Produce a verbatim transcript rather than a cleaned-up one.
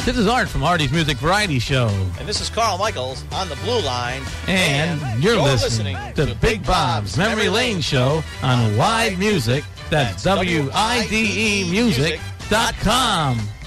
This is Art from Artie's Music Variety Show. And this is Carl Michaels on the Blue Line. And, and you're, you're listening, listening to Big Bob's Memory Lane Show on Wide Music. That's W I D E music dot com.